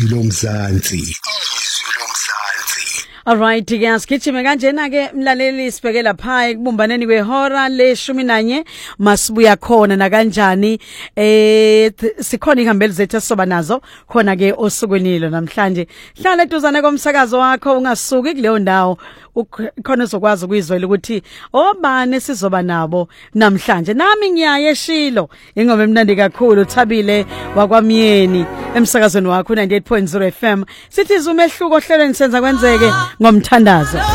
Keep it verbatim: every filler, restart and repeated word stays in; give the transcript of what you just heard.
izwi lomzansi izwi lomzansi. Alright, ngiyasigijima kanjena ke mlaleli sibheke lapha ekubumbaneni kwehora leshumi nanye masibuya khona na kanjani eh sikhona ihambeli zethu soba nazo khona ke osukwenilo namhlanje. Hlala eduzane komsakazo wakho ungasuki kuleyo ndawo ukhona uzokwazi ukuyizwela ukuthi obani sizoba nabo namhlanje. Nami ngiyaye eShilo ingoma emnandi kakhulu Thabile wakwamyeni emsakazweni wakho ninety-eight point zero F M. Sithi izumehluko ohlelweni senza kwenzeke ngomthandazo.